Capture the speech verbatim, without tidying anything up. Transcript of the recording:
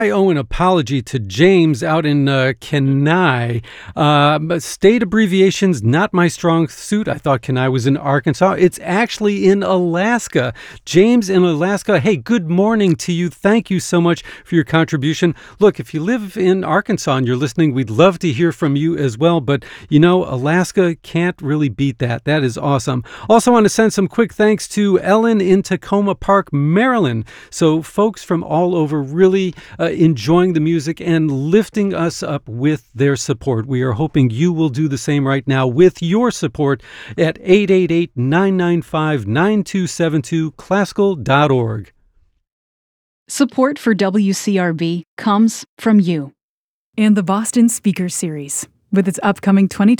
I owe an apology to James out in uh, Kenai. Uh, but state abbreviations, not my strong suit. I thought Kenai was in Arkansas. It's actually in Alaska. James in Alaska, hey, good morning to you. Thank you so much for your contribution. Look, if you live in Arkansas and you're listening, we'd love to hear from you as well. But, you know, Alaska can't really beat that. That is awesome. Also want to send some quick thanks to Ellen in Tacoma Park, Maryland. So folks from all over really uh, enjoying the music and lifting us up with their support. We are hoping you will do the same right now with your support at eight eight eight, nine nine five, nine two seven two, classical dot org. Support for W C R B comes from you. And the Boston Speaker Series, with its upcoming twenty